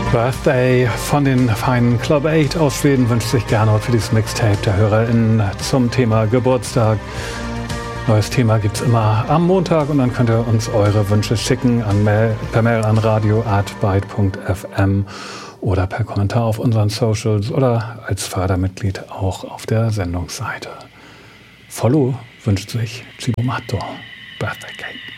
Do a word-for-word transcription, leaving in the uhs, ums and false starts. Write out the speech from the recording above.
Birthday von den feinen Club acht aus Schweden wünscht sich Gernot für dieses Mixtape der HörerInnen zum Thema Geburtstag. Neues Thema gibt es immer am Montag und dann könnt ihr uns eure Wünsche schicken an Mail, per Mail an radio at byte punkt f m oder per Kommentar auf unseren Socials oder als Fördermitglied auch auf der Sendungsseite. Follow wünscht sich Cibo Matto, Birthday Cake.